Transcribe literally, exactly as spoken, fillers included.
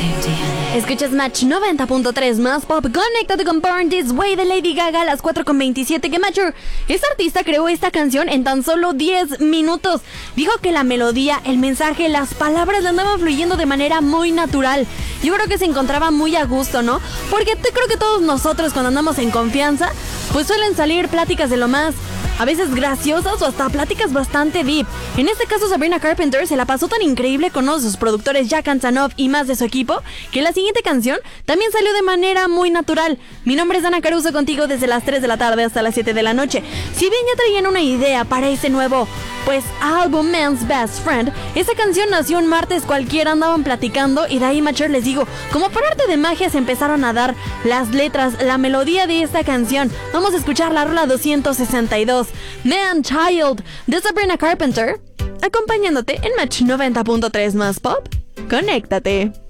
Escuchas Match noventa punto tres más pop. Conéctate con Born This Way de Lady Gaga a las cuatro con veintisiete. Que Mature, esta artista creó esta canción en tan solo diez minutos. Dijo que la melodía, el mensaje, las palabras le andaban fluyendo de manera muy natural. Yo creo que se encontraba muy a gusto, ¿no? Porque te creo que todos nosotros cuando andamos en confianza, pues suelen salir pláticas de lo más, a veces graciosas o hasta pláticas bastante deep. En este caso, Sabrina Carpenter se la pasó tan increíble con uno de sus productores, Jack Antonoff, y más de su equipo, que la siguiente canción también salió de manera muy natural. Mi nombre es Dana Caruso, contigo desde las tres de la tarde hasta las siete de la noche. Si bien ya traían una idea para ese nuevo, pues, álbum Man's Best Friend, esa canción nació un martes cualquiera, andaban platicando y de ahí, Mature, les digo, como por arte de magia se empezaron a dar las letras, la melodía de esta canción. Vamos a escuchar la rola doscientos sesenta y dos, Man Child, de Sabrina Carpenter, acompañándote en Match noventa punto tres más pop. Conéctate.